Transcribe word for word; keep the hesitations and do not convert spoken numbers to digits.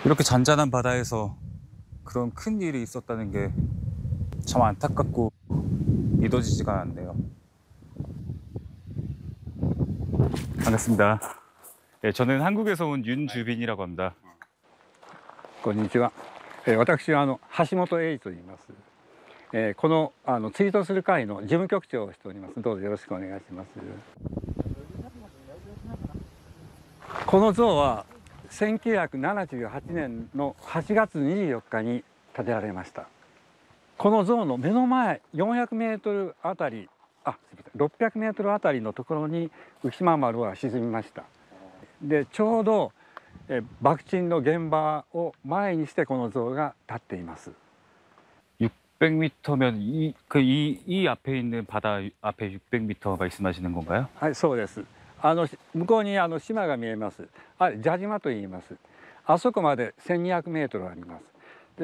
이렇게 잔잔한 바다에서 그런 큰 일이 있었다는 게 참 안타깝고 믿어지지가 않네요. 반갑습니다. 네, 저는 한국에서 온 윤주빈이라고 합니다. こんにちは。えー私はあの橋本英二と言います。えーこのあのツイートする会の事務局長をしております。どうぞよろしくお願いします。この像はせんきゅうひゃくななじゅうはちねんのはちがつにじゅうよっかに建てられました。この像の目の前よんひゃくメートルあたり、あ、すみません、ろっぴゃくメートルあたりのところに浮島丸は沈みました。で、ちょうどえ爆沈の現場を前にしてこの像が立っています。 육백 미터면 이, 그 이, 이 앞에 있는 바다 앞에 육백 미터 말씀하시는 건가요? はい、そうです。あの向こうにあの島が見えます。あれ蛇島と言います。あそこまでせんにひゃくメートルあります。